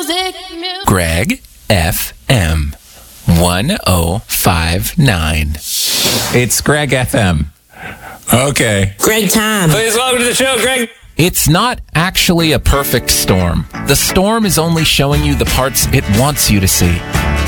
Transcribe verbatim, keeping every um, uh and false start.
music. Greg F M one oh five nine. It's Greg F M. Okay. Greg time. Please welcome to the show, Greg. It's not actually a perfect storm. The storm is only showing you the parts it wants you to see.